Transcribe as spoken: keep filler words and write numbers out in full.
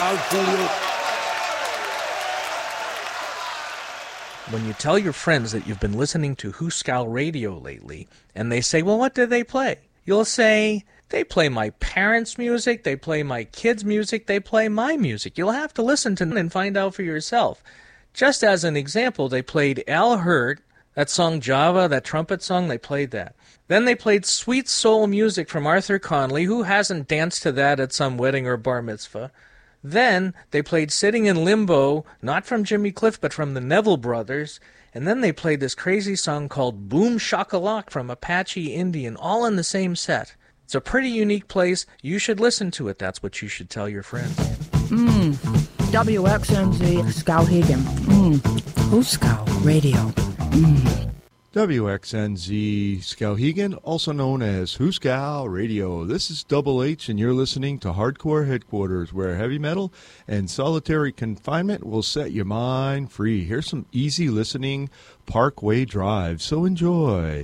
Al Julio. When you tell your friends that you've been listening to Hooskow Radio lately, and they say, well, what do they play? You'll say, they play my parents' music, they play my kids' music, they play my music. You'll have to listen to them and find out for yourself. Just as an example, they played Al Hirt, that song Java, that trumpet song, they played that. Then they played Sweet Soul Music from Arthur Conley. Who hasn't danced to that at some wedding or bar mitzvah? Then they played Sitting in Limbo, not from Jimmy Cliff, but from the Neville Brothers. And then they played this crazy song called Boom Shakalak from Apache Indian, all in the same set. It's a pretty unique place. You should listen to it. That's what you should tell your friends. Mmm. W X N Z Skowhegan. Mmm. Hooskow Radio. Mmm. W X N Z Skowhegan, also known as Hooskow Radio. This is Double H, and you're listening to Hardcore Headquarters, where heavy metal and solitary confinement will set your mind free. Here's some easy listening Parkway Drive, so enjoy.